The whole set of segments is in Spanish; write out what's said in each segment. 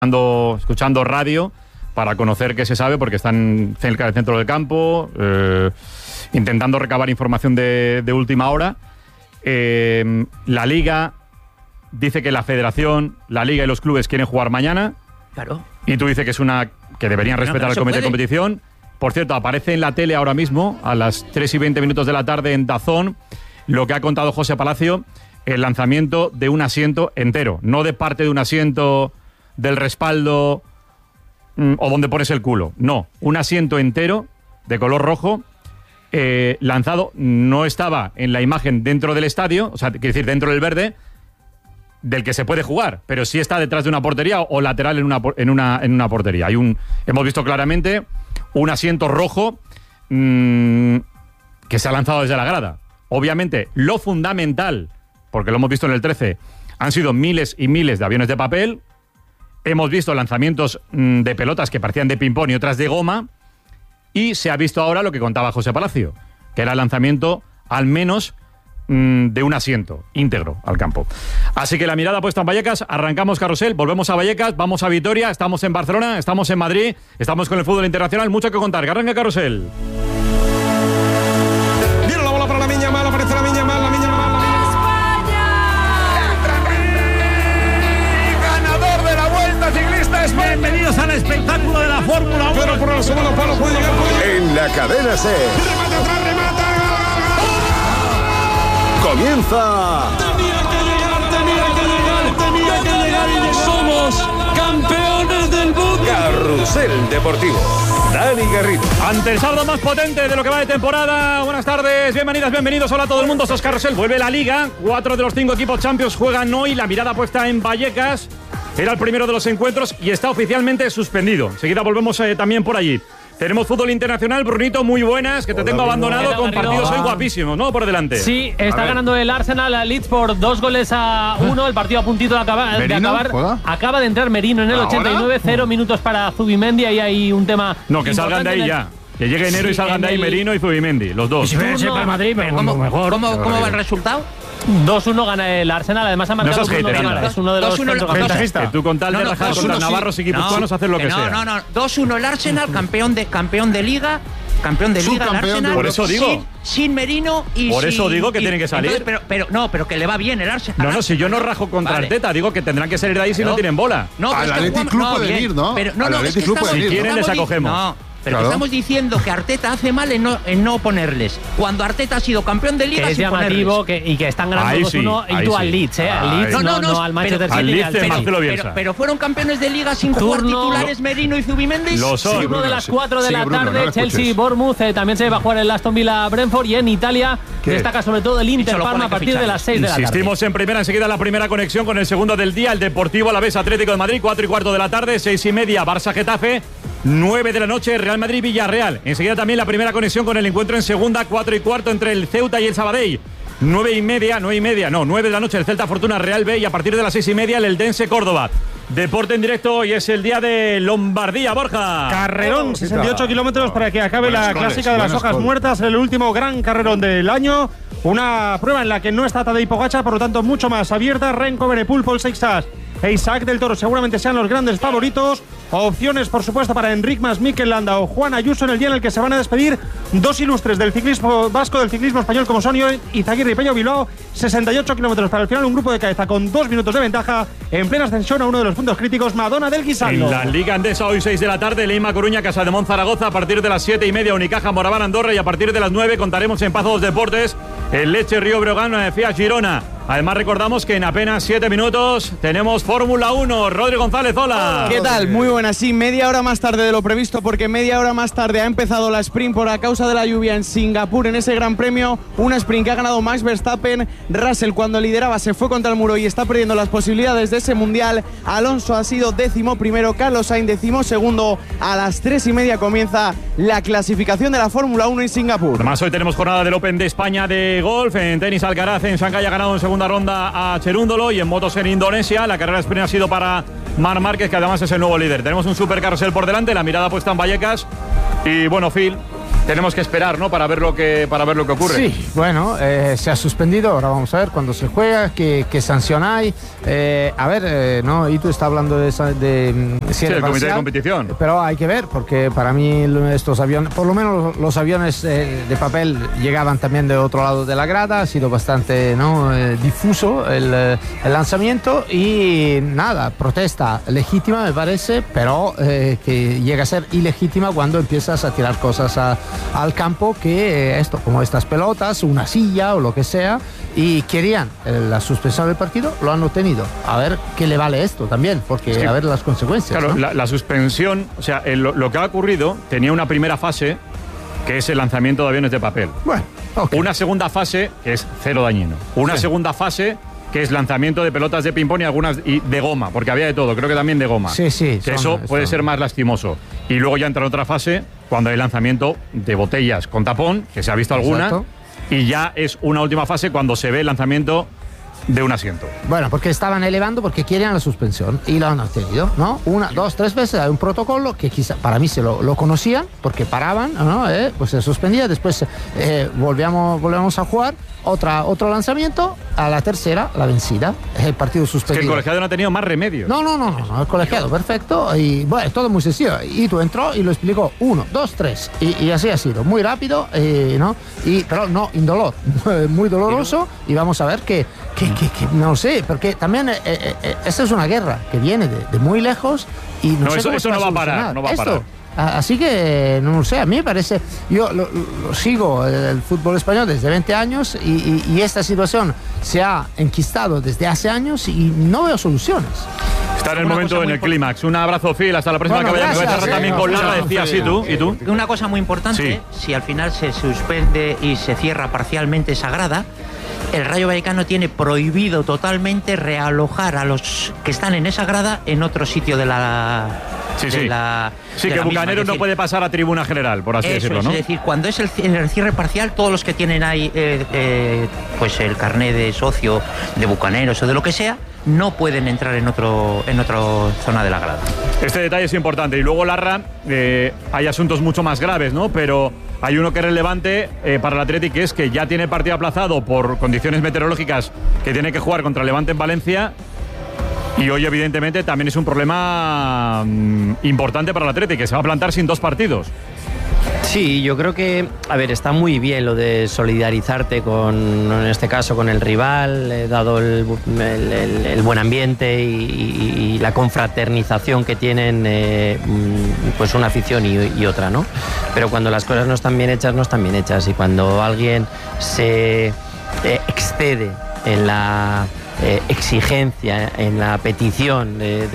escuchando radio para conocer qué se sabe, porque están cerca del centro del campo, intentando recabar información de última hora. La Liga dice que la Federación, la Liga y los clubes quieren jugar mañana. Claro. Y tú dices que deberían respetar al comité de competición. Por cierto, aparece en la tele ahora mismo, a las 3:20 de la tarde en DAZN, lo que ha contado José Palacio, el lanzamiento de un asiento entero, no de parte de un asiento del respaldo o donde pones el culo. No, un asiento entero de color rojo lanzado. No estaba en la imagen dentro del estadio, o sea, quiere decir dentro del verde, del que se puede jugar, pero sí está detrás de una portería o lateral en una portería. Hemos visto claramente un asiento rojo que se ha lanzado desde la grada. Obviamente, lo fundamental, porque lo hemos visto en el 13, han sido miles y miles de aviones de papel. Hemos visto lanzamientos de pelotas que parecían de ping-pong y otras de goma. Y se ha visto ahora lo que contaba José Palacio, que era el lanzamiento al menos de un asiento íntegro al campo. Así que la mirada puesta en Vallecas, arrancamos carrusel, volvemos a Vallecas, vamos a Vitoria, estamos en Barcelona, estamos en Madrid, estamos con el fútbol internacional, mucho que contar, que arranque carrusel. Viene la bola para la Miña Mal, aparece la Miña Mal, ganador de la Vuelta Ciclista España. Bienvenidos al espectáculo de la Fórmula 1. Pero por el segundo palo puede llegar. En la cadena SER. Remata atrás, remata. Comienza. Tenía que llegar y somos campeones del mundo. Carrusel Deportivo. Dani Garrido. Ante el saldo más potente de lo que va de temporada. Buenas tardes, bienvenidas, bienvenidos. Hola a todo el mundo, sos Carrusel. Vuelve la Liga. 4 de los 5 equipos Champions juegan hoy. La mirada puesta en Vallecas. Era el primero de los encuentros y está oficialmente suspendido. Enseguida volvemos también por allí. Tenemos fútbol internacional, Brunito, muy buenas, que te tengo abandonado con partidos hoy guapísimos, ¿no? Por delante. Sí, está ganando el Arsenal a Leeds por 2-1. El partido a puntito de acabar. Acaba de entrar Merino en el 89, 0 minutos para Zubimendi. Ahí hay un tema. No, que salgan de ahí ya. Que llegue enero y salgan de ahí Merino y Zubimendi, los dos. Si fuera el Madrid, ¿Cómo va el resultado? 2-1 gana el Arsenal, además ha marcado Bruno Cámara, es uno de los centrocampistas. Que tú con tal de rajar contra navarros y guipuzcoanos hacer lo que sea. No, 2-1 el Arsenal, campeón de Liga el Arsenal. Por eso digo. Sin Merino y por eso digo que tiene que salir. Entonces, pero que le va bien el Arsenal. No, si yo no rajo contra Arteta, digo que tendrán que salir de ahí si no tienen bola. No, al Athletic Club pueden ir, ¿no? Al Athletic Club pueden ir. Si quieren les acogemos. Pero estamos diciendo que Arteta hace mal en no ponerles. Cuando Arteta ha sido campeón de Liga, que es llamativo y que están ganando 2-1 y tú al Leeds, al Leeds, no al Manchester City. Pero fueron campeones de Liga sin jugar titulares Merino y Zubimendi. Turno de las 4 de la tarde, Chelsea-Bournemouth, también se va a jugar el Aston Villa-Brentford, y en Italia destaca sobre todo el Inter-Parma a partir de las 6 de la tarde. Insistimos en primera, enseguida la primera conexión con el segundo del día, el Deportivo Alavés Atlético de Madrid, 4:15 de la tarde, 6:30 Barça-Getafe, 9 de la noche Real Madrid-Villarreal. Enseguida también la primera conexión con el encuentro en segunda, 4:15 entre el Ceuta y el Sabadell. 9 de la noche el Celta Fortuna Real B, y a partir de las 6:30 el Eldense Córdoba. Deporte en directo, hoy es el día de Lombardía, Borja. Carrerón, 68 kilómetros para que acabe la clásica de las hojas muertas, el último gran carrerón del año. Una prueba en la que no está Tadej Pogačar, por lo tanto mucho más abierta. Renko Evenepoel, Paul Seixas e Isaac del Toro seguramente sean los grandes favoritos. Opciones, por supuesto, para Enric Mas, Mikel Landa o Juan Ayuso en el día en el que se van a despedir dos ilustres del ciclismo vasco, del ciclismo español, como son Izaguirre y Pello Bilbao. 68 kilómetros para el final, un grupo de cabeza con 2 minutos de ventaja en plena ascensión a uno de los puntos críticos, Madonna del Guisando. En la Liga Andesa, hoy 6 de la tarde, Leima Coruña, Casademont Zaragoza, a partir de las 7:30 Unicaja Moraván Andorra, y a partir de las 9 contaremos en Pazo dos Deportes el Leche Río Breogán, Fiat Girona. Además recordamos que en apenas 7 minutos tenemos Fórmula 1. Rodri González, hola. ¿Qué tal? Muy buenas, sí, media hora más tarde de lo previsto, porque media hora más tarde ha empezado la sprint por a causa de la lluvia en Singapur en ese gran premio, una sprint que ha ganado Max Verstappen. Russell, cuando lideraba, se fue contra el muro y está perdiendo las posibilidades de ese mundial. Alonso ha sido 11º, Carlos Sainz 12º. A las 3:30 comienza la clasificación de la Fórmula 1 en Singapur. Además, hoy tenemos jornada del Open de España de golf. En tenis, Alcaraz en Shanghái ha ganado en segunda ronda a Cherúndolo, y en motos en Indonesia la carrera sprint ha sido para Marc Márquez, que además es el nuevo líder. Tenemos un super carrusel por delante, la mirada puesta en Vallecas. Y bueno, Phil, tenemos que esperar, ¿no? Para ver lo que ocurre. Sí, bueno, se ha suspendido. Ahora vamos a ver cuándo se juega, qué sanción hay. ¿no? Y tú estás hablando de el comité de competición. Pero hay que ver, porque para mí estos aviones, por lo menos los aviones de papel, llegaban también de otro lado de la grada. Ha sido bastante difuso el lanzamiento y nada, protesta legítima me parece, pero que llega a ser ilegítima cuando empiezas a tirar cosas al campo, que como estas pelotas, una silla o lo que sea, y querían la suspensión del partido, lo han obtenido. A ver qué le vale esto también, porque sí, a ver las consecuencias. Claro, ¿no? la suspensión, o sea, lo que ha ocurrido tenía una primera fase, que es el lanzamiento de aviones de papel. Bueno, okay. Una segunda fase, que es cero dañino. Una segunda fase, que es lanzamiento de pelotas de ping-pong y algunas de goma, porque había de todo, creo que también de goma. Sí. Que eso puede ser más lastimoso. Y luego ya entra en otra fase, cuando hay lanzamiento de botellas con tapón, que se ha visto alguna. Exacto. Y ya es una última fase cuando se ve el lanzamiento de un asiento. Bueno, porque estaban elevando porque querían la suspensión y lo han obtenido, ¿no? 1, 2, 3 veces. Hay un protocolo que quizá para mí se lo conocían porque paraban, ¿no? Pues se suspendía, después volvíamos a jugar, otro lanzamiento, a la tercera la vencida, el partido suspendido. Es que el colegiado no ha tenido más remedio. No, el colegiado perfecto y bueno, todo muy sencillo. Y tú entró y lo explicó 1, 2, 3 y así ha sido, muy rápido, ¿no? Pero no indolor, muy doloroso, y vamos a ver que no sé, porque también esta es una guerra que viene de muy lejos y no sé eso no va a parar, no va a parar. Así que, no sé, a mí me parece, yo lo sigo el fútbol español desde 20 años y esta situación se ha enquistado desde hace años y no veo soluciones. Está en el momento, en el clímax. Un abrazo, Phil, hasta la próxima. Bueno, que voy a cerrar también con Lara, decía así tú. ¿Y tú? Una cosa muy importante, si al final se suspende y se cierra parcialmente esa grada, el Rayo Vallecano tiene prohibido totalmente realojar a los que están en esa grada en otro sitio de la... Sí, que Bucanero no puede pasar a tribuna general, por así decirlo, ¿no? Es decir, cuando es el cierre parcial, todos los que tienen ahí pues el carné de socio de Bucaneros o de lo que sea, no pueden entrar en otra zona de la grada. Este detalle es importante. Y luego, Larra, hay asuntos mucho más graves, ¿no? Pero hay uno que es relevante para el Athletic, que es que ya tiene partido aplazado por condiciones meteorológicas, que tiene que jugar contra el Levante en Valencia. Y hoy, evidentemente, también es un problema importante para el Athletic, que se va a plantar sin 2 partidos. Sí, yo creo que, a ver, está muy bien lo de solidarizarte en este caso, con el rival, dado el buen ambiente y la confraternización que tienen pues una afición y otra, ¿no? Pero cuando las cosas no están bien hechas, y cuando alguien se excede en la exigencia, en la petición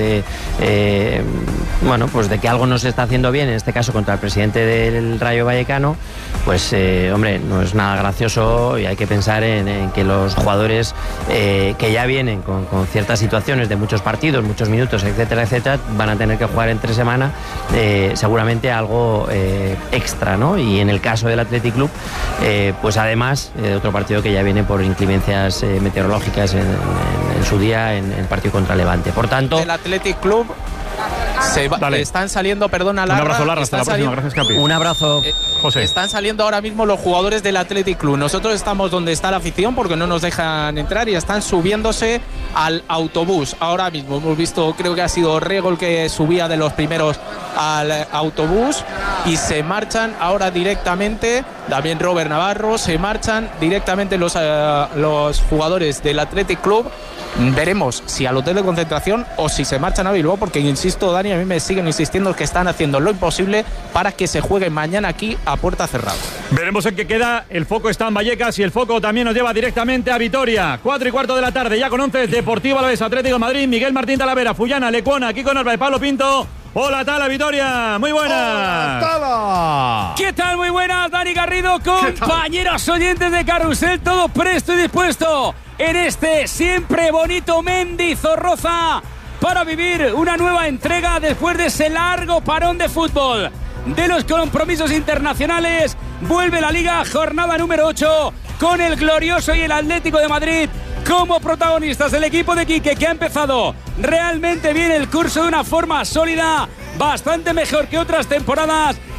pues de que algo no se está haciendo bien, en este caso contra el presidente del Rayo Vallecano, pues hombre, no es nada gracioso, y hay que pensar en que los jugadores que ya vienen con ciertas situaciones de muchos partidos, muchos minutos, etcétera, van a tener que jugar entre semana seguramente algo extra, ¿no? Y en el caso del Athletic Club, pues además otro partido que ya viene por inclemencias meteorológicas en su día, en el partido contra Levante. Por tanto, el Athletic Club están saliendo, perdona, Larra. Un abrazo, Larra, hasta la próxima. Gracias, Capi. Un abrazo, José. Están saliendo ahora mismo los jugadores del Athletic Club. Nosotros estamos donde está la afición porque no nos dejan entrar, y están subiéndose al autobús. Ahora mismo hemos visto, creo que ha sido Rego el que subía de los primeros al autobús, y se marchan ahora directamente, también Robert Navarro, se marchan directamente los jugadores del Athletic Club. Veremos si al hotel de concentración o si se marchan a Bilbao, porque insisto, Dani, a mí me siguen insistiendo que están haciendo lo imposible para que se juegue mañana aquí a puerta cerrada. Veremos en qué queda. El foco está en Vallecas y el foco también nos lleva directamente a Vitoria. 4:15 de la tarde, ya con 11, Deportivo Alavés, Atlético de Madrid, Miguel Martín Talavera, Fullana, Lecuona, Kiko Narváez, Pablo Pinto. Hola, Tala, Vitoria, muy buenas. Hola, Tala. ¿Qué tal? Muy buenas, Dani Garrido, compañeros oyentes de Carrusel, todo presto y dispuesto en este siempre bonito Mendizorroza para vivir una nueva entrega después de ese largo parón de fútbol. De los compromisos internacionales, vuelve la Liga, jornada número 8, con el glorioso y el Atlético de Madrid como protagonistas. El equipo de Quique, que ha empezado realmente bien el curso de una forma sólida, bastante mejor que otras temporadas,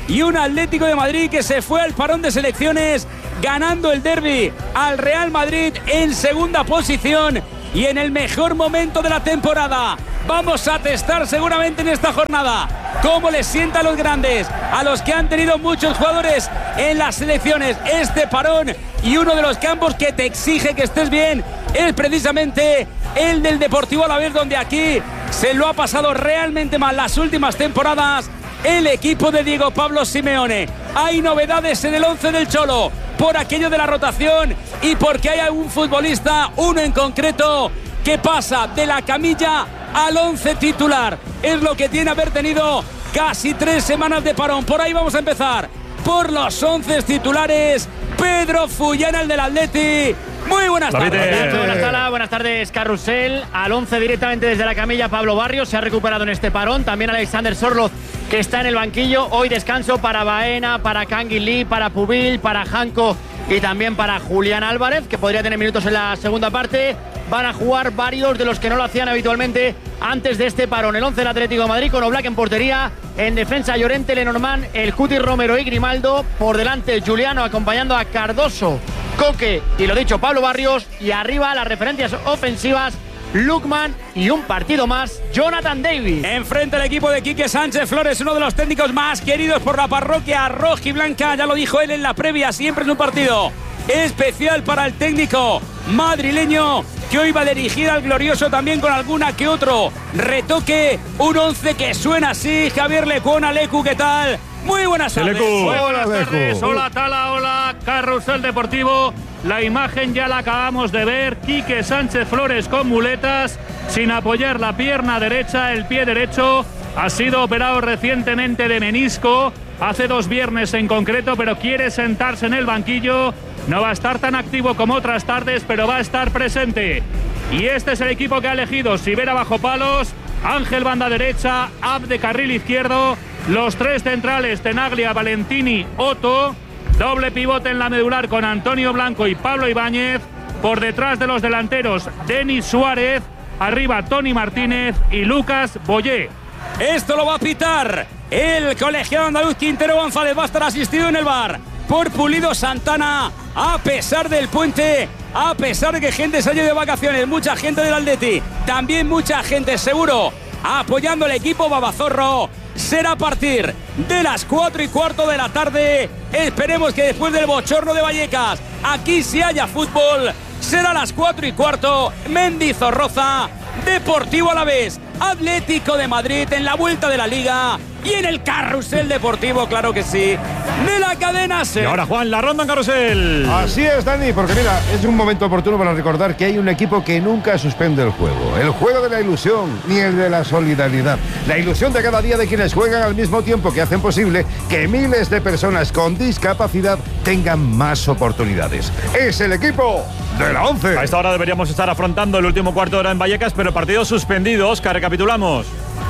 y un Atlético de Madrid que se fue al parón de selecciones ganando el derbi al Real Madrid en segunda posición y en el mejor momento de la temporada. Vamos a testar seguramente en esta jornada cómo les sienta a los grandes, a los que han tenido muchos jugadores en las selecciones este parón, y uno de los campos que te exige que estés bien es precisamente el del Deportivo Alavés, donde aquí se lo ha pasado realmente mal las últimas temporadas el equipo de Diego Pablo Simeone. Hay novedades en el 11 del Cholo por aquello de la rotación y porque hay un futbolista, uno en concreto, que pasa de la camilla al 11 titular. Es lo que tiene haber tenido casi 3 semanas de parón. Por ahí vamos a empezar por los 11 titulares. Pedro Fullana, el del Atleti. Muy buenas tardes. Buenas tardes, Carrusel. Al 11 directamente desde la camilla, Pablo Barrios. Se ha recuperado en este parón. También Alexander Sorloz, que está en el banquillo. Hoy descanso para Baena, para Kangin Lee, para Pubil, para Janko y también para Julián Álvarez, que podría tener minutos en la segunda parte. Van a jugar varios de los que no lo hacían habitualmente antes de este parón. El 11 del Atlético de Madrid con Oblak en portería. En defensa, Llorente, Lenormand, el Cuti Romero y Grimaldo. Por delante, Juliano acompañando a Cardoso, Coque y lo dicho, Pablo Barrios. Y arriba las referencias ofensivas, Lukman y un partido más, Jonathan David. Enfrente el equipo de Quique Sánchez Flores, uno de los técnicos más queridos por la parroquia rojiblanca. Ya lo dijo él en la previa, siempre es un partido especial para el técnico madrileño, que hoy va a dirigir al glorioso también con alguna que otro retoque. Un 11 que suena así. Javier Lecuona. Lecu, ¿qué tal? Muy buenas tardes. Muy buenas tardes. Hola Tala, hola Carrusel Deportivo. La imagen ya la acabamos de ver. Quique Sánchez Flores con muletas, sin apoyar la pierna derecha, el pie derecho. Ha sido operado recientemente de menisco, hace 2 viernes en concreto, pero quiere sentarse en el banquillo. No va a estar tan activo como otras tardes, pero va a estar presente. Y este es el equipo que ha elegido: Sivera bajo palos, Ángel banda derecha, Abde carril izquierdo, los 3 centrales, Tenaglia, Valentini, Otto, doble pivote en la medular con Antonio Blanco y Pablo Ibáñez, por detrás de los delanteros Denis Suárez, arriba Tony Martínez y Lucas Boyé. Esto lo va a pitar el colegiado andaluz Quintero González. Va a estar asistido en el VAR por Pulido Santana, a pesar del puente, a pesar de que gente se ha ido de vacaciones, mucha gente del Atleti, también mucha gente seguro apoyando al equipo Babazorro. Será a partir de las 4:15 de la tarde. Esperemos que después del bochorno de Vallecas aquí sí haya fútbol. Será a las 4:15. Mendizorroza, Deportivo Alavés, Atlético de Madrid en la vuelta de la Liga y en el Carrusel Deportivo, claro que sí, de la cadena SER. Y ahora, Juan, la ronda en Carrusel. Así es, Dani, porque mira, es un momento oportuno para recordar que hay un equipo que nunca suspende el juego de la ilusión, ni el de la solidaridad, la ilusión de cada día de quienes juegan al mismo tiempo que hacen posible que miles de personas con discapacidad tengan más oportunidades. Es el equipo de la 11. A esta hora deberíamos estar afrontando el último cuarto de hora en Vallecas, pero partido suspendido. Oscar, recapitulamos.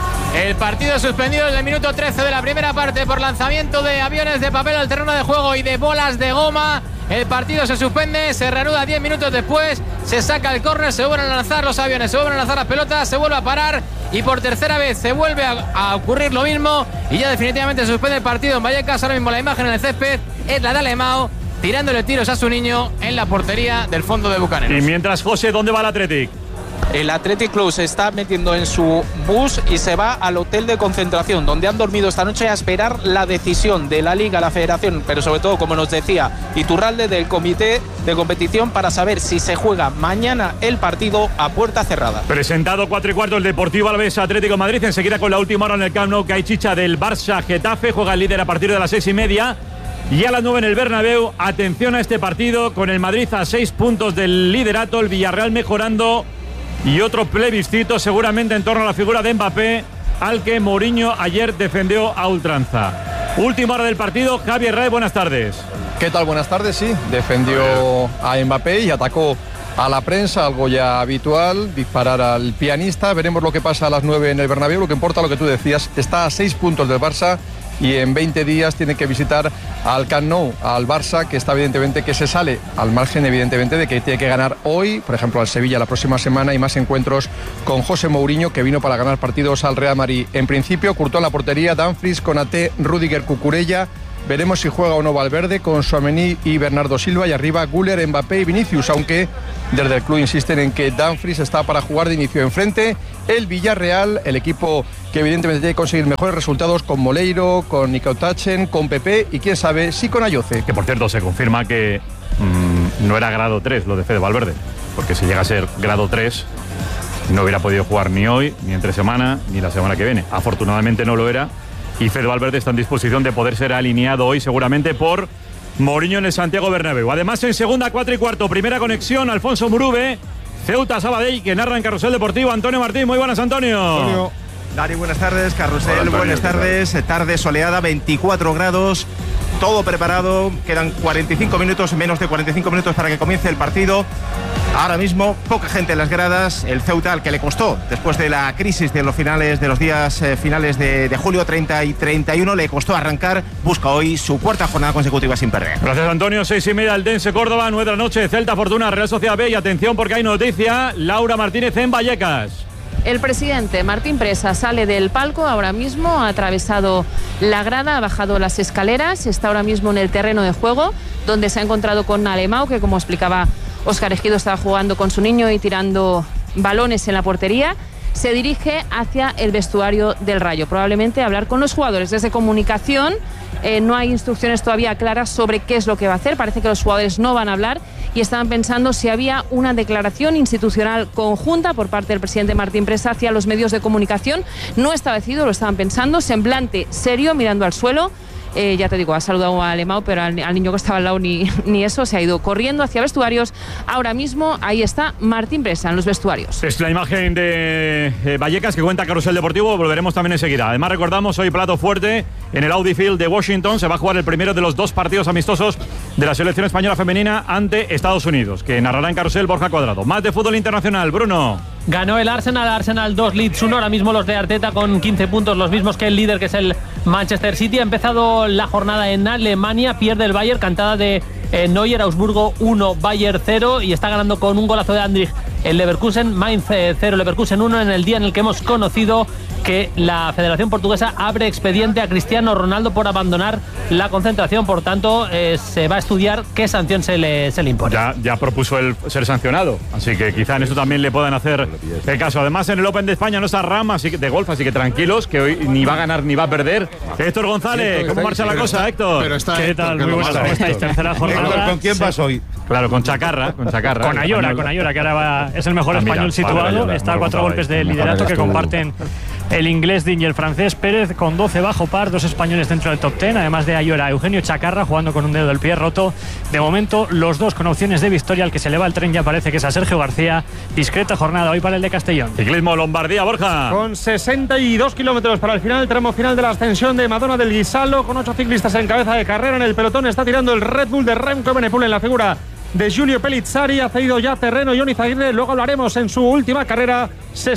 El partido suspendido desde el minuto 13 de la primera parte por lanzamiento de aviones de papel al terreno de juego y de bolas de goma. El partido se suspende, se reanuda 10 minutos después, se saca el córner, se vuelven a lanzar los aviones, se vuelven a lanzar las pelotas, se vuelve a parar y por tercera vez se vuelve a ocurrir lo mismo y ya definitivamente se suspende el partido en Vallecas. Ahora mismo la imagen en el césped es la de Alemão tirándole tiros a su niño en la portería del fondo de Bucaneros. Y mientras, José, ¿dónde va el Athletic? El Athletic Club se está metiendo en su bus y se va al hotel de concentración, donde han dormido esta noche a esperar la decisión de la Liga, la Federación, pero sobre todo, como nos decía Iturralde, del Comité de Competición, para saber si se juega mañana el partido a puerta cerrada. Presentado 4:15 el Deportivo Alavés Atlético de Madrid. Enseguida con la última hora en el Camp Nou, que hay chicha del Barça Getafe. Juega el líder a partir de las 6:30. Y a las 9 en el Bernabéu. Atención a este partido, con el Madrid a 6 puntos del liderato, el Villarreal mejorando y otro plebiscito seguramente en torno a la figura de Mbappé, al que Mourinho ayer defendió a ultranza. Última hora del partido. Javier Ray, buenas tardes. ¿Qué tal? Buenas tardes, sí. Defendió a Mbappé y atacó a la prensa, algo ya habitual, disparar al pianista. Veremos lo que pasa a las 9 en el Bernabéu. Lo que importa, lo que tú decías, está a 6 puntos del Barça y en 20 días tiene que visitar al Camp Nou, al Barça, que está evidentemente que se sale al margen evidentemente de que tiene que ganar hoy, por ejemplo al Sevilla la próxima semana, y más encuentros con José Mourinho, que vino para ganar partidos al Real Madrid. En principio, Courtois en la portería, Dumfries, Konaté, Rüdiger, Cucurella. Veremos si juega o no Valverde con Tchouaméni y Bernardo Silva, y arriba Güler, Mbappé y Vinicius, aunque desde el club insisten en que Dumfries está para jugar de inicio. Enfrente el Villarreal, el equipo que evidentemente tiene que conseguir mejores resultados con Moleiro, con Nico Tachen, con Pepe y quién sabe si con Ayoce. Que por cierto se confirma que no era grado 3 lo de Fede Valverde, porque si llega a ser grado 3 no hubiera podido jugar ni hoy, ni entre semana, ni la semana que viene. Afortunadamente no lo era. Y Fede Valverde está en disposición de poder ser alineado hoy seguramente por Mourinho en el Santiago Bernabéu. Además, en segunda, 4:15, primera conexión, Alfonso Murube, Ceuta Sabadell, que narra en Carrusel Deportivo. Antonio Martín, muy buenas, Antonio. Dari, buenas tardes. Carrusel, Hola, Antonio, buenas tardes. Tarde soleada, 24 grados. Todo preparado. Quedan 45 minutos, menos de 45 minutos para que comience el partido. Ahora mismo, poca gente en las gradas. El Ceuta, al que le costó, después de la crisis de los días finales de julio, 30 y 31, le costó arrancar. Busca hoy su cuarta jornada consecutiva sin perder. Gracias, Antonio. 6:30, Eldense, Córdoba, 9 de la noche, Celta, Fortuna, Real Sociedad B. Y atención porque hay noticia. Laura Martínez en Vallecas. El presidente Martín Presa sale del palco ahora mismo, ha atravesado la grada, ha bajado las escaleras, está ahora mismo en el terreno de juego, donde se ha encontrado con Alemão, que como explicaba Óscar Ejido estaba jugando con su niño y tirando balones en la portería. Se dirige hacia el vestuario del Rayo, probablemente a hablar con los jugadores. Desde comunicación no hay instrucciones todavía claras sobre qué es lo que va a hacer, parece que los jugadores no van a hablar y estaban pensando si había una declaración institucional conjunta por parte del presidente Martín Presa hacia los medios de comunicación. No estaba decidido, lo estaban pensando, semblante serio, mirando al suelo. Ya te digo, ha saludado a Alemão, pero al niño que estaba al lado ni eso, se ha ido corriendo hacia vestuarios. Ahora mismo ahí está Martín Presa en los vestuarios. Es la imagen de Vallecas que cuenta Carrusel Deportivo, volveremos también enseguida. Además recordamos hoy plato fuerte en el Audi Field de Washington, se va a jugar el primero de los 2 partidos amistosos de la selección española femenina ante Estados Unidos, que narrará en Carrusel Borja Cuadrado. Más de fútbol internacional, Bruno. Ganó el Arsenal 2, Leeds 1, ahora mismo los de Arteta con 15 puntos, los mismos que el líder, que es el Manchester City. Ha empezado la jornada en Alemania, pierde el Bayern, cantada de Neuer, Augsburgo 1, Bayern 0, y está ganando con un golazo de Andrich el Leverkusen, Mainz 0, Leverkusen 1, en el día en el que hemos conocido que la Federación Portuguesa abre expediente a Cristiano Ronaldo por abandonar la concentración. Por tanto, se va a estudiar qué sanción se le impone. Ya propuso el ser sancionado, así que quizá en eso también le puedan hacer el caso. Además, en el Open de España no está Rama, así que de golf, así que tranquilos, que hoy ni va a ganar ni va a perder. Héctor González, ¿cómo marcha la cosa, Héctor? ¿Qué tal? Muy buenas, ¿cómo estáis? Tercera jornada. Héctor, ¿con quién vas hoy? Claro, con Chacarra. Con Ayora, que ahora es el mejor español situado. Está a 4 golpes de liderato que comparten el inglés Dean y el francés Pérez, con 12 bajo par, 2 españoles dentro del top 10, además de Ayora, Eugenio Chacarra jugando con un dedo del pie roto. De momento, los dos con opciones de victoria. Al que se le va el tren ya parece que es a Sergio García. Discreta jornada hoy para el de Castellón. Ciclismo Lombardía, Borja. Con 62 kilómetros para el final, el tramo final de la ascensión de Madonna del Guisalo, con 8 ciclistas en cabeza de carrera. En el pelotón está tirando el Red Bull de Remco Evenepoel en la figura de Giulio Pellizzari. Ha cedido ya terreno Johnny Zaguirre, luego hablaremos en su última carrera.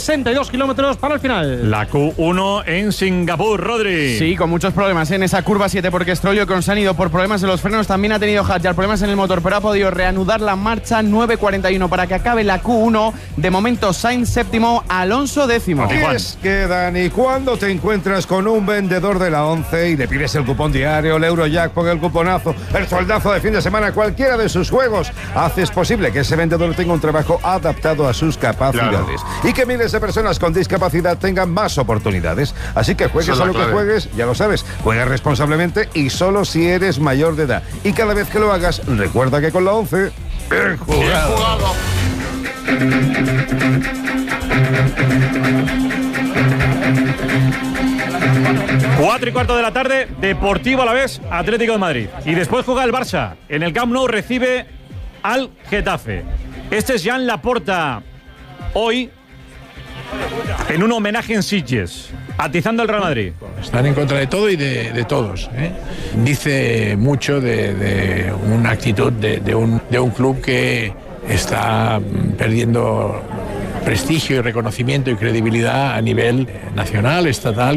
62 kilómetros para el final. La Q1 en Singapur, Rodri. Sí, con muchos problemas en esa curva 7, porque Stroll con se han ido por problemas en los frenos, también ha tenido Hadjar problemas en el motor, pero ha podido reanudar la marcha. 9:41 para que acabe la Q1. De momento Sainz séptimo, Alonso décimo. Y es que, Dani, cuando te encuentras con un vendedor de la 11 y le pides el cupón diario, el Eurojackpot, el cuponazo, el soldazo de fin de semana, cualquiera de sus juegos, haces posible que ese vendedor tenga un trabajo adaptado a sus capacidades. Claro. Y que miles de personas con discapacidad tengan más oportunidades. Así que juegues a lo que juegues, ya lo sabes, juega responsablemente y solo si eres mayor de edad. Y cada vez que lo hagas, recuerda que con la 11, bien jugado. 4:15 de la tarde, Deportivo Alavés, Atlético de Madrid. Y después juega el Barça. En el Camp Nou recibe al Getafe. Este es Joan Laporta hoy en un homenaje en Sitges, atizando el Real Madrid. Están en contra de todo y de todos, ¿eh? Dice mucho de una actitud de un club que está perdiendo prestigio y reconocimiento y credibilidad a nivel nacional, estatal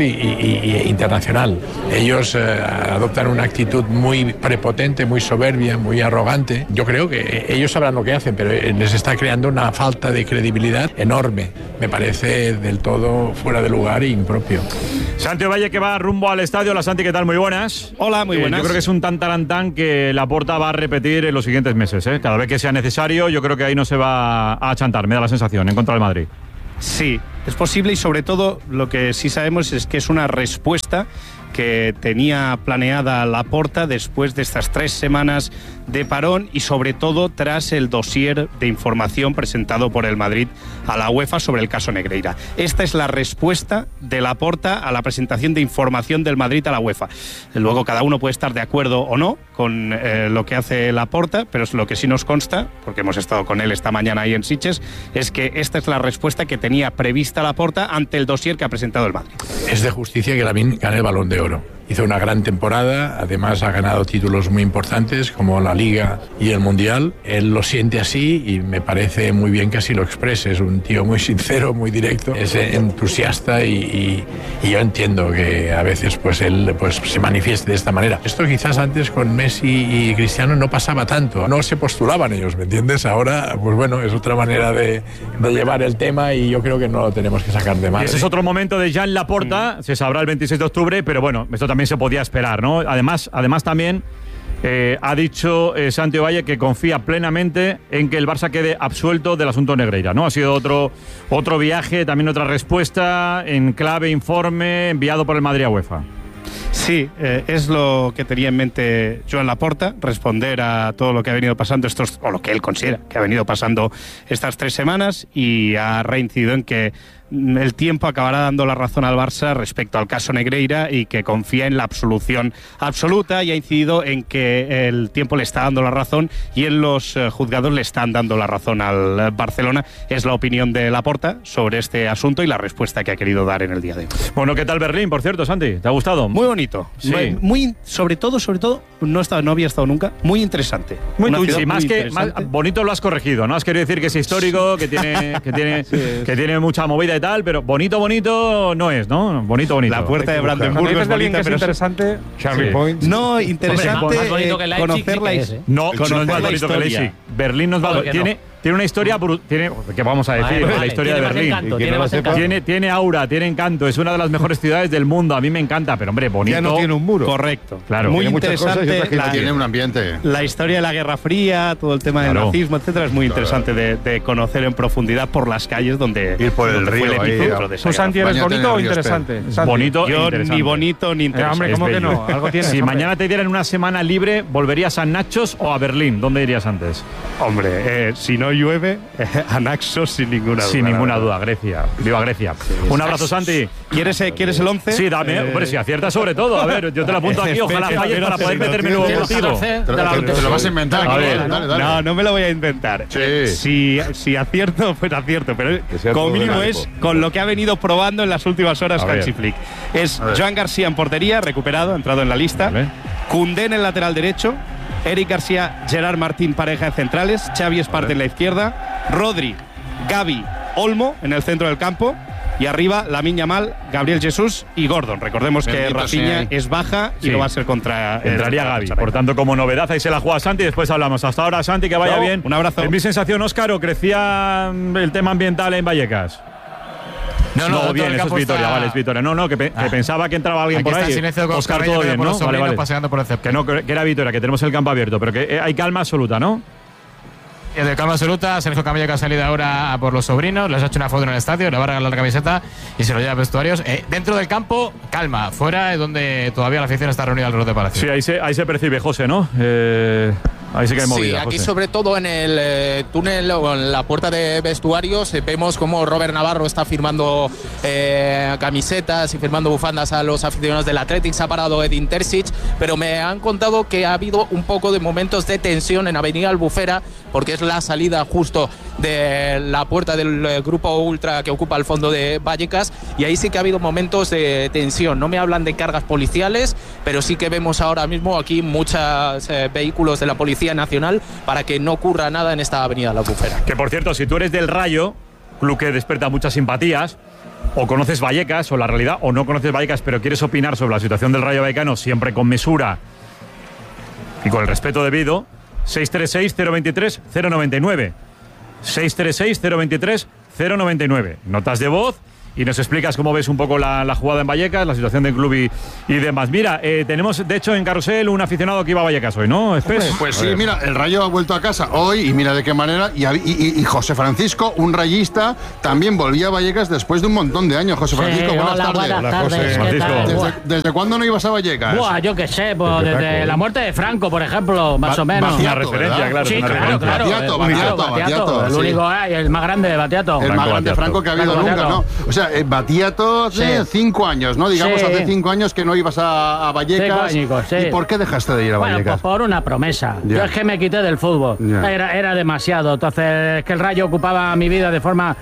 y internacional. Ellos adoptan una actitud muy prepotente, muy soberbia, muy arrogante. Yo creo que ellos sabrán lo que hacen, pero les está creando una falta de credibilidad enorme. Me parece del todo fuera de lugar e impropio. Santi Valle, que va rumbo al estadio. Hola Santi, ¿qué tal? Muy buenas. Hola, muy buenas. Yo creo que es un tantarantán que Laporta va a repetir en los siguientes meses. Cada vez que sea necesario, yo creo que ahí no se va a achantar, me da la sensación, en contra del Madrid. Sí, es posible, y sobre todo lo que sí sabemos es que es una respuesta que tenía planeada Laporta después de estas 3 semanas de parón y sobre todo tras el dossier de información presentado por el Madrid a la UEFA sobre el caso Negreira. Esta es la respuesta de Laporta a la presentación de información del Madrid a la UEFA. Luego cada uno puede estar de acuerdo o no con lo que hace Laporta, pero lo que sí nos consta, porque hemos estado con él esta mañana ahí en Sitges, es que esta es la respuesta que tenía prevista Laporta ante el dossier que ha presentado el Madrid. Es de justicia que Lamine gane el Balón de Oro. Hizo una gran temporada, además ha ganado títulos muy importantes como la Liga y el Mundial. Él lo siente así y me parece muy bien que así lo exprese. Es un tío muy sincero, muy directo, es entusiasta y yo entiendo que a veces pues él pues se manifieste de esta manera. Esto quizás antes con Messi y Cristiano no pasaba tanto, no se postulaban ellos, ¿me entiendes? Ahora pues bueno, es otra manera de llevar el tema y yo creo que no lo tenemos que sacar de madre. Ese es otro momento de Joan Laporta, se sabrá el 26 de octubre, pero bueno, esto también se podía esperar, ¿no? Además también ha dicho Santi Valle que confía plenamente en que el Barça quede absuelto del asunto Negreira, ¿no? Ha sido otro viaje, también otra respuesta en clave informe enviado por el Madrid a UEFA. Sí, es lo que tenía en mente Joan Laporta, responder a todo lo que ha venido pasando o lo que él considera que ha venido pasando estas 3 semanas, y ha reincidido en que el tiempo acabará dando la razón al Barça respecto al caso Negreira y que confía en la absolución absoluta, y ha incidido en que el tiempo le está dando la razón y en los juzgados le están dando la razón al Barcelona. Es la opinión de Laporta sobre este asunto y la respuesta que ha querido dar en el día de hoy. Bueno, ¿qué tal Berlín, por cierto, Santi? ¿Te ha gustado? Muy bonito. Sí. Muy, sobre todo, no había estado nunca. Muy interesante. Muy más bonito lo has corregido, ¿no? Has querido decir que es histórico, que tiene mucha movida y tal, pero bonito no es, ¿no? Bonito. La puerta de Brandenburgo es bonita, pero es interesante. Charlie Point. No, interesante. Hombre, más bonito que Leipzig, conocer la historia. No es más bonito que Leipzig. Berlín no es más bonito. Tiene una historia, ¿qué vamos a decir? La historia de Berlín. Tiene aura, tiene encanto, es una de las mejores ciudades del mundo. A mí me encanta, pero hombre, bonito. Ya no tiene un muro. Correcto. Claro. Muy interesante. Tiene un ambiente. La historia de la Guerra Fría, todo el tema del nazismo, etcétera, es muy interesante de conocer en profundidad por las calles donde ir por el río. ¿Tú, Santi, eres bonito o interesante? Bonito. Yo ni bonito ni interesante. Hombre, ¿cómo que no? Algo tienes, si mañana te dieran una semana libre, ¿volverías a Naxos o a Berlín? ¿Dónde irías antes? Hombre, si no llueve, a Naxos sin ninguna duda. Sin ninguna duda, Grecia. Viva Grecia. Un abrazo, Santi. ¿Quieres el 11? Sí, dame. Hombre, si aciertas sobre todo. A ver, yo te lo apunto aquí. Ojalá falles para poder meterme luego contigo. Te lo vas a inventar. Dale. No me lo voy a inventar. Sí. Si acierto, pues acierto. Pero como mínimo es con lo que ha venido probando en las últimas horas Hansi Flick. Es Joan García en portería, recuperado, entrado en la lista. Koundé en el lateral derecho. Eric García, Gerard Martín, pareja de centrales. Xavi Esparta en la izquierda. Rodri, Gavi, Olmo en el centro del campo. Y arriba, Lamine Yamal, Gabriel Jesús y Gordon. Recordemos que Rafinha es baja y no va a ser contra... Entraría Gavi. Por tanto, como novedad, ahí se la juega Santi y después hablamos. Hasta ahora, Santi, que vaya bien. Un abrazo. En mi sensación, Óscar, ¿o crecía el tema ambiental en Vallecas? No, bien, eso es Vitoria, vale, es Vitoria. No, que pensaba que entraba alguien por ahí. Óscar, todo bien, ¿no? Vale. Paseando por el césped. Que era Vitoria, que tenemos el campo abierto, pero que hay calma absoluta, ¿no? De calma absoluta, Sergio Camilla, que ha salido ahora por los sobrinos, les ha hecho una foto en el estadio, le va a regalar la camiseta y se lo lleva a vestuarios. Dentro del campo, calma. Fuera es donde todavía la afición está reunida alrededor de Palacio. Sí, ahí se percibe, José, ¿no? Ahí sí que hay movida. Sí, aquí José. Sobre todo en el túnel o en la puerta de vestuarios vemos como Robert Navarro está firmando camisetas y firmando bufandas a los aficionados del Athletic. Se ha parado Edin Terzic, pero me han contado que ha habido un poco de momentos de tensión en Avenida Albufera, porque es la salida justo de la puerta del grupo ultra que ocupa el fondo de Vallecas, y ahí sí que ha habido momentos de tensión. No me hablan de cargas policiales, pero sí que vemos ahora mismo aquí muchos vehículos de la Policía Nacional para que no ocurra nada en esta Avenida La Albufera. Que por cierto, si tú eres del Rayo, club que despierta muchas simpatías. O conoces Vallecas, o la realidad, o no conoces Vallecas, pero quieres opinar sobre la situación del Rayo Vallecano, siempre con mesura y con el respeto debido. 636-023-099. 636-023-099. Notas de voz y nos explicas cómo ves un poco la jugada en Vallecas, la situación del club y demás. Mira, tenemos de hecho en Carrusel un aficionado que iba a Vallecas hoy, ¿no? Pues sí, mira, el Rayo ha vuelto a casa hoy y mira de qué manera. Y José Francisco, un rayista, también volvía a Vallecas después de un montón de años. José Francisco, sí, buenas tardes. Buenas tardes. ¿Desde cuándo no ibas a Vallecas? Buah, yo qué sé, pues desde la muerte de Franco, por ejemplo, más o menos. Una referencia, claro. Sí, claro. Batiato. El único, el más grande de Batiato. El más grande Franco que ha habido nunca, ¿no? O sea, Batiato hace 5 años, ¿no? Digamos, hace 5 años que no ibas a Vallecas. 5 años, sí. ¿Y por qué dejaste de ir a Vallecas? Bueno, pues por una promesa. Ya. Yo es que me quité del fútbol. Era demasiado. Entonces, es que el Rayo ocupaba mi vida de forma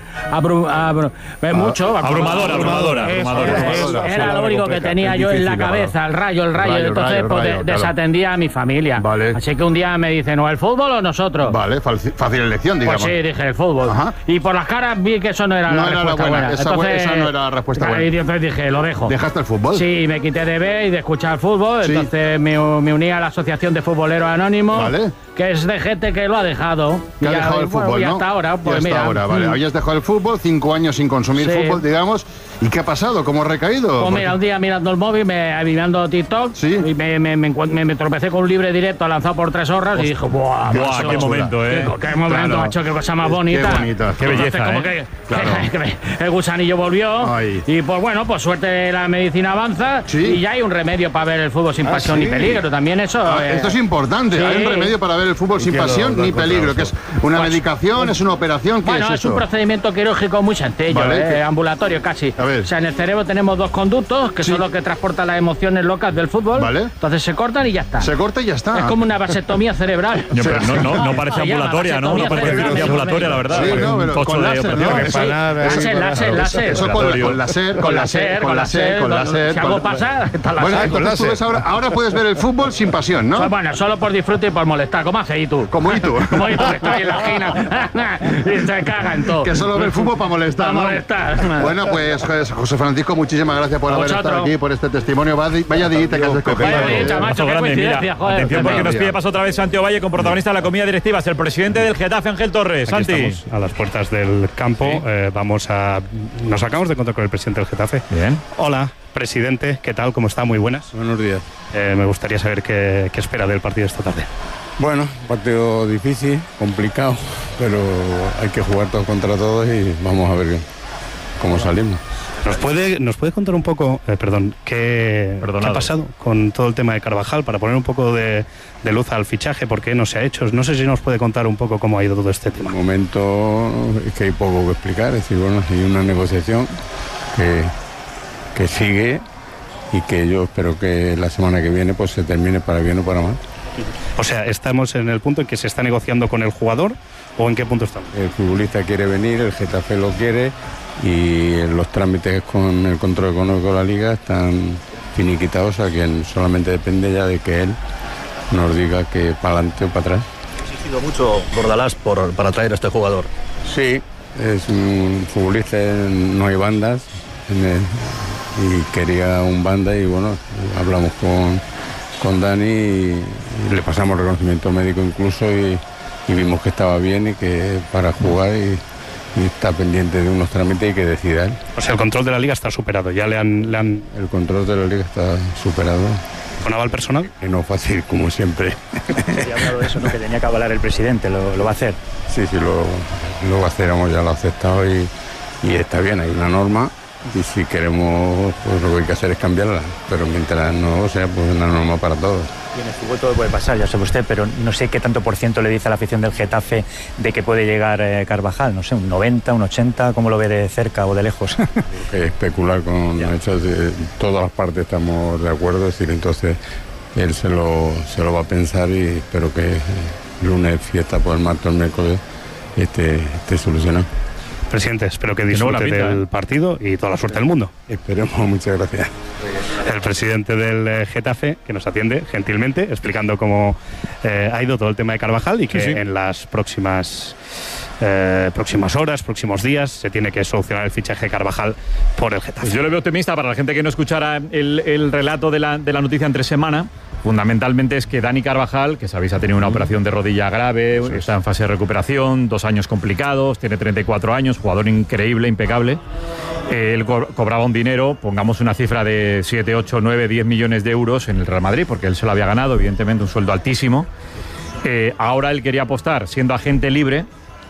abrumadora. Era lo único que tenía yo en la cabeza, el Rayo. Entonces, pues desatendía a mi familia. Vale. Así que un día me dicen, ¿o el fútbol o nosotros? Vale, fácil elección, digamos. Pues sí, dije el fútbol. Ajá. Y por las caras vi que eso no era la respuesta buena. Esa no era la respuesta buena. Y entonces dije, lo dejo. ¿Dejaste el fútbol? Sí, me quité de ver y de escuchar fútbol. Sí. Entonces me uní a la Asociación de Futboleros Anónimos. Vale. Que es de gente que lo ha dejado. Que ha dejado el fútbol, y ¿no? hasta ahora, pues y hasta mira. ahora, vale. Habías dejado el fútbol, 5 años sin consumir fútbol, digamos. ¿Y qué ha pasado? ¿Cómo ha recaído? Pues mira, un día mirando el móvil, mirando TikTok, y me tropecé con un libre directo lanzado por 3 horas y dije, ¡buah! ¡Qué momento, ¡Qué momento, macho! ¡Qué cosa más bonita! ¡Qué bonita! ¡Qué belleza! Como que el gusanillo volvió. Ay. Y pues bueno, pues suerte la medicina avanza. Y ya hay un remedio para ver el fútbol sin pasión ni peligro. También eso. Esto es importante. Sí. Hay un remedio para ver el fútbol sin pasión ni peligro, que es una medicación, es una operación. ¿Qué es eso? Es un procedimiento quirúrgico muy sencillo, ambulatorio casi. O sea, en el cerebro tenemos 2 conductos que son los que transportan las emociones locas del fútbol. Vale. Entonces se cortan y ya está. Se corta y ya está. Es como una vasectomía cerebral. Pero no parece ambulatoria, ¿no? No parece cirugía ambulatoria, la verdad. Sí, no, pero con láser, ¿no? Láser. Eso con láser. Si algo pasa, está láser. Bueno, entonces tú ves ahora puedes ver el fútbol sin pasión, ¿no? Bueno, solo por disfrute y por molestar. ¿Cómo hace Itu? Como Itu. Como Itu, que está ahí en la esquina. Y se caga en todo. Que solo ve el fútbol para molestar, Para molestar. Bueno, pues José Francisco, muchísimas gracias por haber estado aquí, por este testimonio. Vaya diguita que has escogido. Macho, qué coincidencia, joder. Atención porque nos pide paso otra vez Santi Ovalle con protagonista de la comida directiva. Es el presidente del Getafe, Ángel Torres. Santi. Estamos a las puertas del campo. Nos acabamos de encontrar con el presidente del Getafe. Bien. Hola, presidente. ¿Qué tal? ¿Cómo está? Muy buenas. Buenos días. Me gustaría saber qué espera del partido esta tarde. Bueno, partido difícil, complicado, pero hay que jugar todos contra todos y vamos a ver cómo salimos. ¿Nos puede contar un poco, qué ha pasado con todo el tema de Carvajal para poner un poco de luz al fichaje? ¿Por qué no se ha hecho? No sé si nos puede contar un poco cómo ha ido todo este tema. De momento es que hay poco que explicar, es decir, bueno, hay una negociación que sigue y que yo espero que la semana que viene pues se termine para bien o para mal. O sea, ¿estamos en el punto en que se está negociando con el jugador o en qué punto estamos? El futbolista quiere venir, el Getafe lo quiere y los trámites con el control económico de la liga están finiquitados, o sea que solamente depende ya de que él nos diga que para adelante o para atrás. ¿Ha exigido mucho Bordalás para traer a este jugador? Sí, es un futbolista, no hay bandas y quería un banda y bueno, hablamos con Dani y le pasamos reconocimiento médico incluso y vimos que estaba bien y que para jugar y está pendiente de unos trámites y que decida él. O sea, el control de la liga está superado, ya le han... El control de la liga está superado. ¿Con aval personal? Que no fácil, como siempre. Se ha hablado de eso, ¿no? Que tenía que avalar el presidente, ¿lo va a hacer? Sí, lo va a hacer, ya lo ha aceptado y está bien, hay una norma. Y si queremos, pues lo que hay que hacer es cambiarla, pero mientras no sea, pues una norma para todos. Y en el fútbol todo puede pasar, ya sabe usted, pero no sé qué tanto por ciento le dice a la afición del Getafe de que puede llegar Carvajal, no sé, un 90, un 80, ¿cómo lo ve de cerca o de lejos? Especular con hechos, todas las partes estamos de acuerdo, es decir, entonces él se lo va a pensar y espero que lunes, fiesta, pues el martes, el miércoles esté solucionado. Presidente, espero que disfrute del partido y toda la suerte del mundo. Esperemos, muchas gracias. El presidente del Getafe, que nos atiende gentilmente, explicando cómo ha ido todo el tema de Carvajal y que en las próximas próximas horas, próximos días, se tiene que solucionar el fichaje de Carvajal por el Getafe. Pues yo lo veo optimista para la gente que no escuchara el relato de la noticia entre semana. Fundamentalmente es que Dani Carvajal, que sabéis ha tenido una operación de rodilla grave, está en fase de recuperación, 2 años complicados, tiene 34 años, jugador increíble, impecable. Él cobraba un dinero, pongamos una cifra de 7, 8, 9, 10 millones de euros en el Real Madrid, porque él se lo había ganado, evidentemente un sueldo altísimo. Ahora él quería apostar, siendo agente libre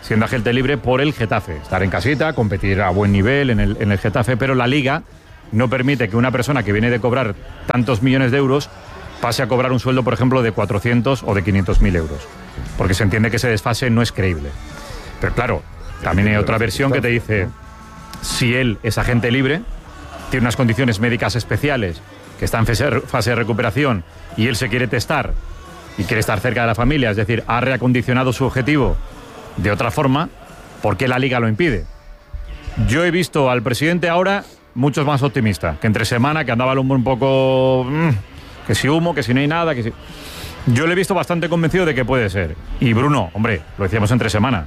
por el Getafe, estar en casita, competir a buen nivel en el Getafe, pero la Liga no permite que una persona que viene de cobrar tantos millones de euros pase a cobrar un sueldo, por ejemplo, de 400 o de 500.000 euros, porque se entiende que ese desfase no es creíble. Pero claro, también hay otra versión que te dice, si él es agente libre, tiene unas condiciones médicas especiales, que está en fase de recuperación, y él se quiere testar y quiere estar cerca de la familia, es decir, ha reacondicionado su objetivo de otra forma, ¿por qué la Liga lo impide? Yo he visto al presidente ahora mucho más optimista, que entre semana, que andaba el hombro un poco... que si humo, que si no hay nada, que si... Yo le he visto bastante convencido de que puede ser. Y Bruno, hombre, lo decíamos entre semana,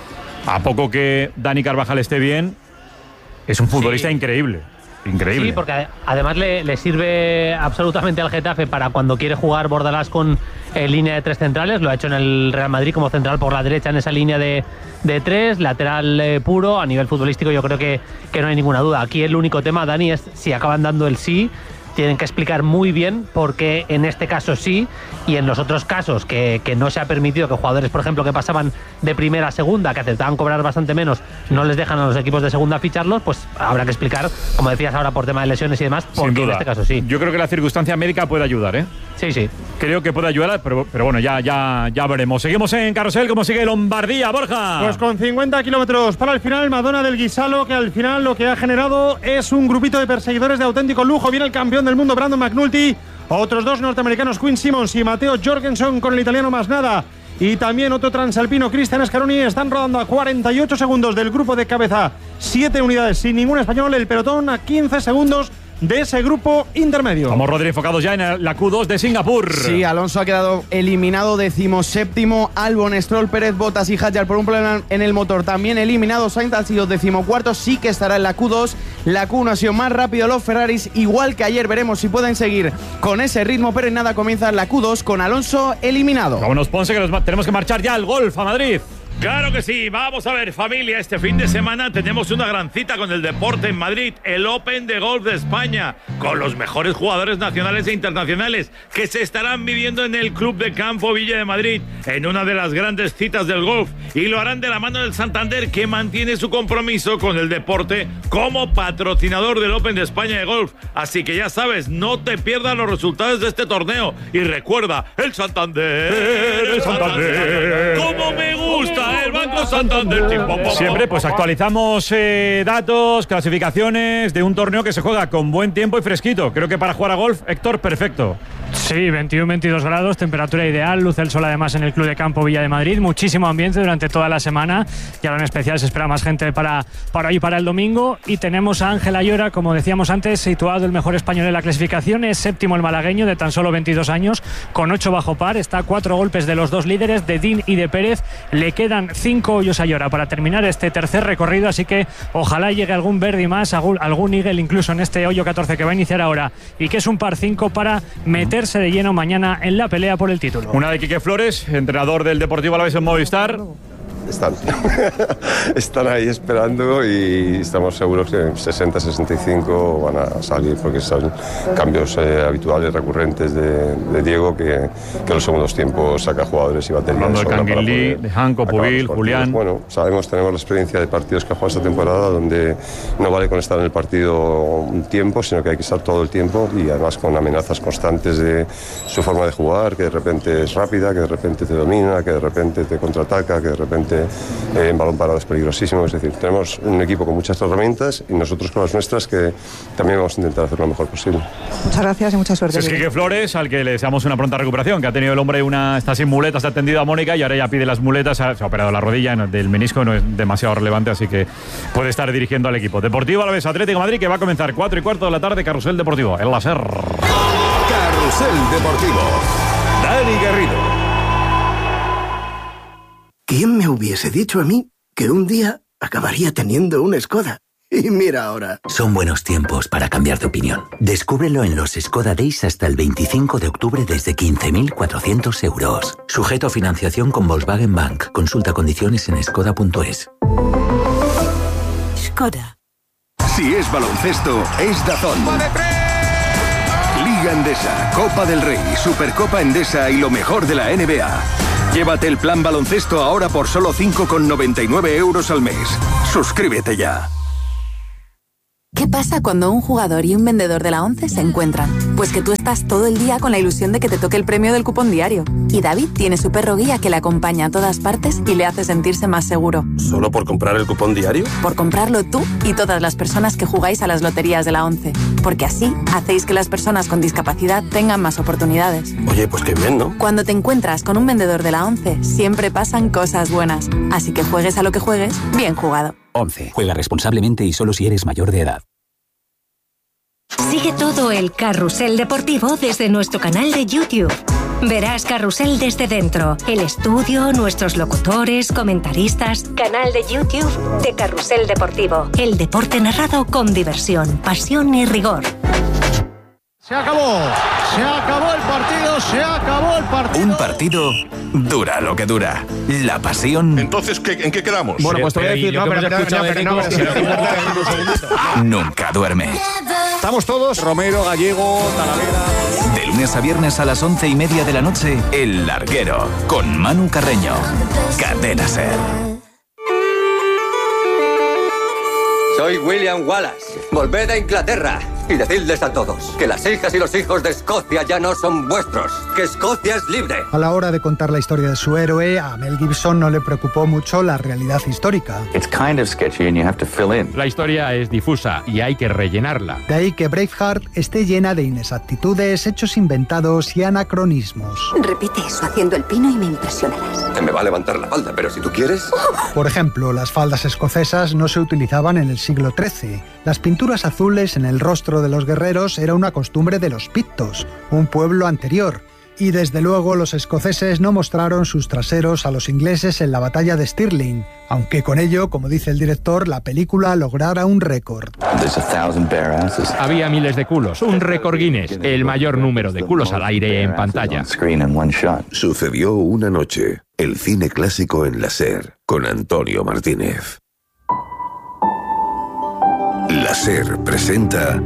a poco que Dani Carvajal esté bien, es un futbolista increíble. Increíble. Sí, porque además le sirve absolutamente al Getafe para cuando quiere jugar Bordalás con línea de 3 centrales. Lo ha hecho en el Real Madrid como central por la derecha en esa línea de 3, lateral puro. A nivel futbolístico yo creo que no hay ninguna duda. Aquí el único tema, Dani, es si acaban dando el sí. Tienen que explicar muy bien por qué en este caso sí y en los otros casos que no se ha permitido que jugadores, por ejemplo, que pasaban de primera a segunda, que aceptaban cobrar bastante menos, no les dejan a los equipos de segunda ficharlos, pues habrá que explicar, como decías ahora, por tema de lesiones y demás, por qué en este caso sí. Yo creo que la circunstancia médica puede ayudar, ¿eh? Sí. Creo que puede ayudar, pero bueno, ya veremos. Seguimos en Carrusel, ¿cómo sigue Lombardía, Borja? Pues con 50 kilómetros para el final, Madonna del Guisalo, que al final lo que ha generado es un grupito de perseguidores de auténtico lujo. Viene el campeón del mundo, Brandon McNulty, otros 2 norteamericanos, Quinn Simmons y Matteo Jorgensen, con el italiano más nada. Y también otro transalpino, Cristian Scaroni, están rodando a 48 segundos del grupo de cabeza. 7 unidades sin ningún español, el pelotón a 15 segundos de ese grupo intermedio. Vamos, Rodri, enfocados ya en la Q2 de Singapur. Sí, Alonso ha quedado eliminado 17º, Albon, Stroll, Pérez, Bottas y Hadjar por un problema en el motor también eliminado. Sainz ha sido 14º, sí que estará en la Q2. La Q1 ha sido más rápido los Ferraris, igual que ayer. Veremos si pueden seguir con ese ritmo, pero en nada comienza la Q2 con Alonso eliminado. Vámonos, Ponce, que tenemos que marchar ya al golf a Madrid. Claro que sí, vamos a ver, familia, este fin de semana tenemos una gran cita con el deporte en Madrid, el Open de Golf de España, con los mejores jugadores nacionales e internacionales que se estarán viviendo en el Club de Campo Villa de Madrid, en una de las grandes citas del golf, y lo harán de la mano del Santander, que mantiene su compromiso con el deporte como patrocinador del Open de España de Golf. Así que ya sabes, no te pierdas los resultados de este torneo, y recuerda, el Santander, ¡cómo me gusta el Banco Santander! Siempre pues actualizamos datos, clasificaciones de un torneo que se juega con buen tiempo y fresquito. Creo que para jugar a golf, Héctor, perfecto. Sí, 21-22 grados, temperatura ideal, luce el sol además en el Club de Campo Villa de Madrid, muchísimo ambiente durante toda la semana y ahora en especial se espera más gente para hoy y para el domingo. Y tenemos a Ángel Ayora, como decíamos antes, situado el mejor español en la clasificación, es 7º el malagueño de tan solo 22 años, con 8 bajo par, está a 4 golpes de los 2 líderes, de Dean y de Pérez. Le quedan 5 hoyos a Ayora para terminar este tercer recorrido, así que ojalá llegue algún birdie más, algún eagle incluso en este hoyo 14 que va a iniciar ahora y que es un par 5 para meterse de lleno mañana en la pelea por el título. Una de Quique Flores, entrenador del Deportivo Alavés en Movistar. Están ahí esperando y estamos seguros que 60-65 van a salir, porque son cambios habituales, recurrentes de Diego, que en los segundos tiempos saca jugadores y baterías. Hablando de Kangin Lee, de Hanko, Pubil, Julián. Bueno, tenemos la experiencia de partidos que ha jugado esta temporada, donde no vale con estar en el partido un tiempo, sino que hay que estar todo el tiempo, y además con amenazas constantes de su forma de jugar, que de repente es rápida, que de repente te domina, que de repente te contraataca, que de repente en balón parado es peligrosísimo. Es decir, tenemos un equipo con muchas herramientas y nosotros con las nuestras, que también vamos a intentar hacer lo mejor posible. Muchas gracias y mucha suerte. Es Quique Flores, al que le deseamos una pronta recuperación, que ha tenido el hombre está sin muletas, ha atendido a Mónica y ahora ya pide las muletas, se ha operado la rodilla del menisco, no es demasiado relevante, así que puede estar dirigiendo al equipo. Deportivo Alavés Atlético de Madrid, que va a comenzar 4:15 de la tarde, Carrusel Deportivo, el láser. Carrusel Deportivo, Dani Garrido. ¿Quién me hubiese dicho a mí que un día acabaría teniendo un Skoda. Y mira ahora. Son buenos tiempos para cambiar de opinión. Descúbrelo en los Skoda Days hasta el 25 de octubre desde 15.400 euros. Sujeto a financiación con Volkswagen Bank. Consulta condiciones en skoda.es. Skoda. Si es baloncesto, es DAZN. Liga Endesa, Copa del Rey, Supercopa Endesa y lo mejor de la NBA. Llévate el plan baloncesto ahora por solo 5,99 euros al mes. Suscríbete ya. ¿Qué pasa cuando un jugador y un vendedor de la ONCE se encuentran? Pues que tú estás todo el día con la ilusión de que te toque el premio del cupón diario. Y David tiene su perro guía que le acompaña a todas partes y le hace sentirse más seguro. ¿Solo por comprar el cupón diario? Por comprarlo tú y todas las personas que jugáis a las loterías de la ONCE. Porque así hacéis que las personas con discapacidad tengan más oportunidades. Oye, pues qué bien, ¿no? Cuando te encuentras con un vendedor de la ONCE, siempre pasan cosas buenas. Así que juegues a lo que juegues, bien jugado. 11. Juega responsablemente y solo si eres mayor de edad. Sigue todo el carrusel deportivo desde nuestro canal de YouTube. Verás Carrusel desde dentro, el estudio, nuestros locutores, comentaristas. Canal de YouTube de Carrusel Deportivo. El deporte narrado con diversión, pasión y rigor. Se acabó el partido. Un partido dura lo que dura. La pasión. Entonces, ¿en qué quedamos? Bueno, pues te voy a decir, nunca duerme. Estamos todos, Romero, Gallego, Talavera. De lunes a viernes a las 11:30 de la noche, El Larguero, con Manu Carreño. Cadena SER. Soy William Wallace. Volved a Inglaterra y decidles a todos que las hijas y los hijos de Escocia ya no son vuestros, que Escocia es libre. A la hora de contar la historia de su héroe, a Mel Gibson no le preocupó mucho la realidad histórica. La historia es difusa y hay que rellenarla. De ahí que Braveheart esté llena de inexactitudes, hechos inventados y anacronismos. Repite eso haciendo el pino y me impresionarás. Se me va a levantar la falda, pero si tú quieres... Por ejemplo, las faldas escocesas no se utilizaban en el siglo XIII. Las pinturas azules en el rostro de los guerreros era una costumbre de los pictos, un pueblo anterior. Y desde luego los escoceses no mostraron sus traseros a los ingleses en la batalla de Stirling, aunque con ello, como dice el director, la película lograra un récord. Había miles de culos, un récord Guinness, el mayor número de culos al aire en pantalla. Sucedió una noche, el cine clásico en la SER, con Antonio Martínez. La SER presenta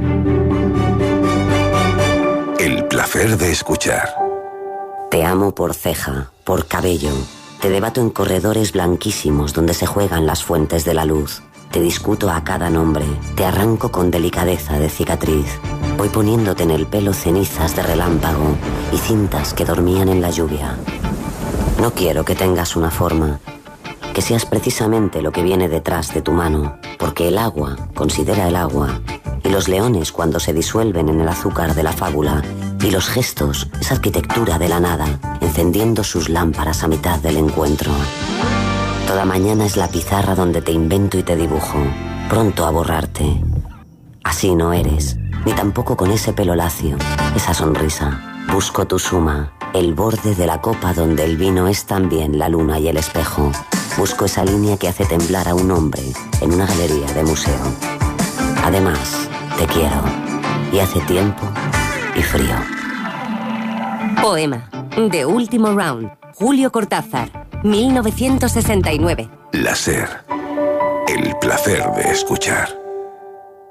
El placer de escuchar. Te amo por ceja, por cabello. Te debato en corredores blanquísimos donde se juegan las fuentes de la luz. Te discuto a cada nombre. Te arranco con delicadeza de cicatriz. Voy poniéndote en el pelo cenizas de relámpago y cintas que dormían en la lluvia. No quiero que tengas una forma, que seas precisamente lo que viene detrás de tu mano, porque el agua considera el agua, y los leones cuando se disuelven en el azúcar de la fábula, y los gestos, esa arquitectura de la nada, encendiendo sus lámparas a mitad del encuentro. Toda mañana es la pizarra donde te invento y te dibujo, pronto a borrarte. Así no eres, ni tampoco con ese pelo lacio, esa sonrisa. Busco tu suma, el borde de la copa donde el vino es también la luna y el espejo. Busco esa línea que hace temblar a un hombre en una galería de museo. Además, te quiero. Y hace tiempo y frío. Poema. The Último Round. Julio Cortázar. 1969. La SER. El placer de escuchar.